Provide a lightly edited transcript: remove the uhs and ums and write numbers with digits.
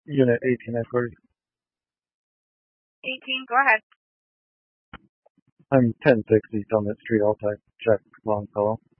Unit 18 headquarters. 18, go ahead. I'm 1060 Summit Street, Altai. Check Longfellow.